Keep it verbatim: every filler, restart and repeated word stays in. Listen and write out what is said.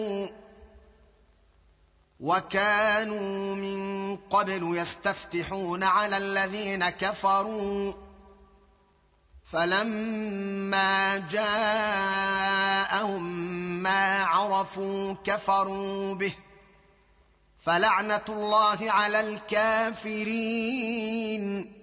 وكانوا من قبل يستفتحون على الذين كفروا فلما جاءهم ما عرفوا كفروا به فلعنة الله على الكافرين.